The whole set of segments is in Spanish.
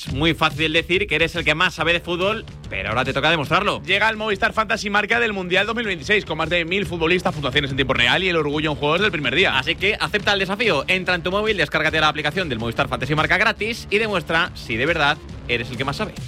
Muy fácil decir que eres el que más sabe de fútbol, pero ahora te toca demostrarlo. Llega el Movistar Fantasy Marca del Mundial 2026 con más de 1000 futbolistas, puntuaciones en tiempo real y el orgullo en juegos del primer día. Así que acepta el desafío, entra en tu móvil, descárgate la aplicación del Movistar Fantasy Marca gratis y demuestra si de verdad eres el que más sabe.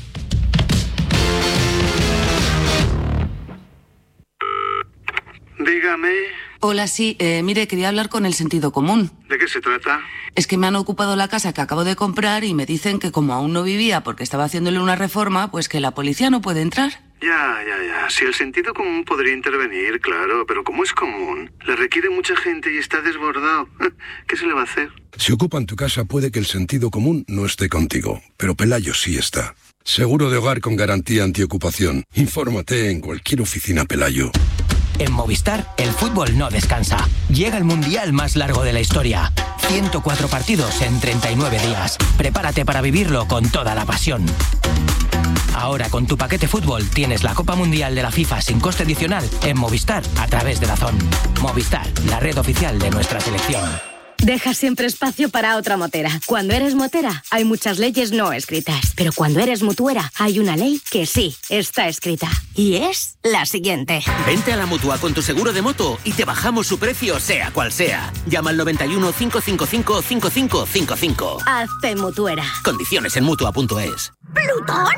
Dígame. Hola, sí, mire, quería hablar con el sentido común. ¿De qué se trata? Es que me han ocupado la casa que acabo de comprar y me dicen que como aún no vivía porque estaba haciéndole una reforma, pues que la policía no puede entrar. Ya. Si el sentido común podría intervenir, claro, pero como es común, le requiere mucha gente y está desbordado. ¿Qué se le va a hacer? Si ocupan tu casa puede que el sentido común no esté contigo, pero Pelayo sí está. Seguro de hogar con garantía antiocupación. Infórmate en cualquier oficina Pelayo. En Movistar, el fútbol no descansa. Llega el mundial más largo de la historia. 104 partidos en 39 días. Prepárate para vivirlo con toda la pasión. Ahora con tu paquete fútbol tienes la Copa Mundial de la FIFA sin coste adicional en Movistar a través de DAZN. Movistar, la red oficial de nuestra selección. Deja siempre espacio para otra motera. Cuando eres motera, hay muchas leyes no escritas. Pero cuando eres mutuera, hay una ley que sí está escrita. Y es la siguiente. Vente a la Mutua con tu seguro de moto y te bajamos su precio, sea cual sea. Llama al 91 555 5555. Hazte mutuera. Condiciones en Mutua.es. ¿Plutón?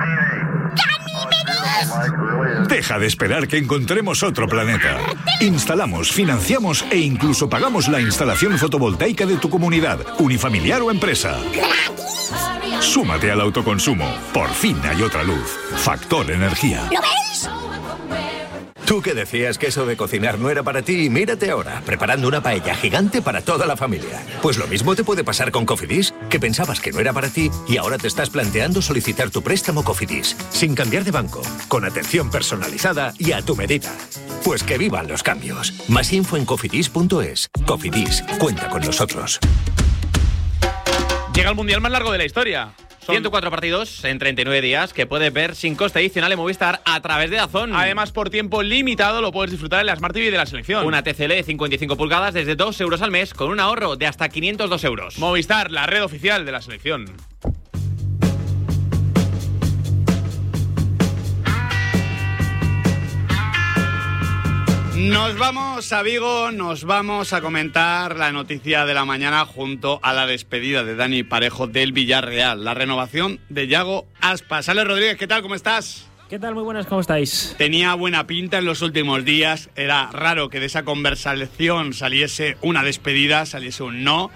Deja de esperar que encontremos otro planeta. Instalamos, financiamos e incluso pagamos la instalación fotovoltaica de tu comunidad, unifamiliar o empresa. Súmate al autoconsumo. Por fin hay otra luz. Factor Energía. ¿Lo ves? Tú que decías que eso de cocinar no era para ti, mírate ahora, preparando una paella gigante para toda la familia. Pues lo mismo te puede pasar con Cofidis, que pensabas que no era para ti y ahora te estás planteando solicitar tu préstamo Cofidis, sin cambiar de banco, con atención personalizada y a tu medida. Pues que vivan los cambios. Más info en cofidis.es. Cofidis, cuenta con nosotros. Llega el mundial más largo de la historia. 104 partidos en 39 días que puedes ver sin coste adicional en Movistar a través de DAZN. Además, por tiempo limitado lo puedes disfrutar en la Smart TV de la selección. Una TCL de 55 pulgadas desde 2 euros al mes con un ahorro de hasta 502 euros. Movistar, la red oficial de la selección. Nos vamos a Vigo, nos vamos a comentar la noticia de la mañana junto a la despedida de Dani Parejo del Villarreal, la renovación de Yago Aspas. Alex Rodríguez, ¿qué tal? ¿Cómo estás? ¿Qué tal? Muy buenas, ¿cómo estáis? Tenía buena pinta en los últimos días, era raro que de esa conversación saliese una despedida, saliese un no,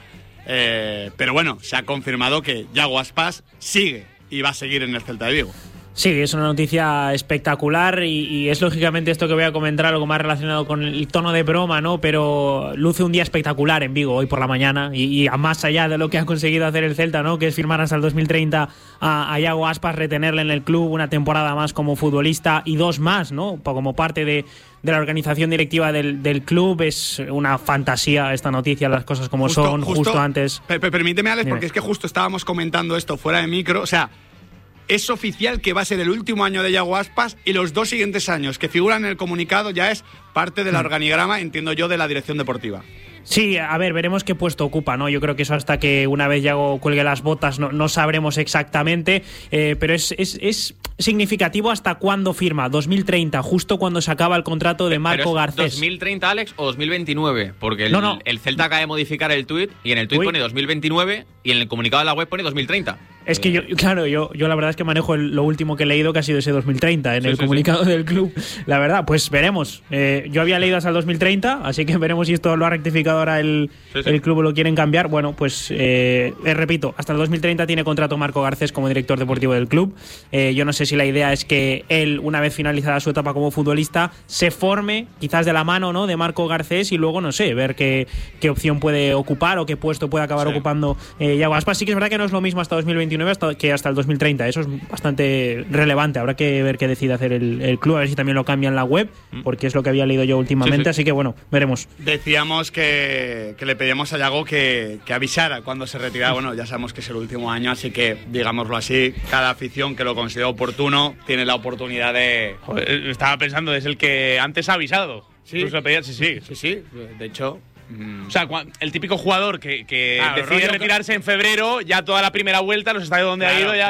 pero bueno, se ha confirmado que Yago Aspas sigue y va a seguir en el Celta de Vigo. Sí, es una noticia espectacular y es lógicamente esto que voy a comentar algo más relacionado con el tono de broma, ¿no? Pero luce un día espectacular en Vigo hoy por la mañana y a más allá de lo que ha conseguido hacer el Celta, ¿no? Que es firmar hasta el 2030 a Yago Aspas, retenerle en el club una temporada más como futbolista y 2 más, ¿no? Como parte de la organización directiva del club. Es una fantasía esta noticia, las cosas como son, justo antes. Permíteme, Alex, porque es que justo estábamos comentando esto fuera de micro, o sea, es oficial que va a ser el último año de Yago Aspas y los 2 siguientes años que figuran en el comunicado ya es parte del organigrama, entiendo yo, de la dirección deportiva. Sí, a ver, veremos qué puesto ocupa, ¿no? Yo creo que eso hasta que una vez Yago cuelgue las botas no sabremos exactamente, pero es significativo hasta cuándo firma, 2030, justo cuando se acaba el contrato de Marco Garcés. ¿2030, Alex, o 2029? Porque el Celta acaba de modificar el tuit y en el tuit pone 2029 y en el comunicado de la web pone 2030. Es que yo la verdad es que manejo lo último que he leído, que ha sido ese 2030 en el comunicado del club. La verdad, pues veremos. Yo había leído hasta el 2030, así que veremos si esto lo ha rectificado ahora el club o lo quieren cambiar. Bueno, pues repito, hasta el 2030 tiene contrato Marco Garcés como director deportivo del club. Yo no sé si la idea es que él, una vez finalizada su etapa como futbolista, se forme quizás de la mano, ¿no?, de Marco Garcés y luego, no sé, ver qué opción puede ocupar o qué puesto puede acabar ocupando Yago Aspas. Sí que es verdad que no es lo mismo hasta 2029 que hasta el 2030. Eso es bastante relevante. Habrá que ver qué decide hacer el club, a ver si también lo cambia en la web, porque es lo que había leído yo últimamente. Así que bueno, veremos. Decíamos que le pedíamos a Yago que avisara cuando se retirara. Bueno, ya sabemos que es el último año, así que, digámoslo así, cada afición que lo considera oportuno tiene la oportunidad de... Joder, estaba pensando, es el que antes ha avisado. Sí. Sí. De hecho, O sea, el típico jugador que decide retirarse en febrero, ya toda la primera vuelta, los estadios donde ha ido ya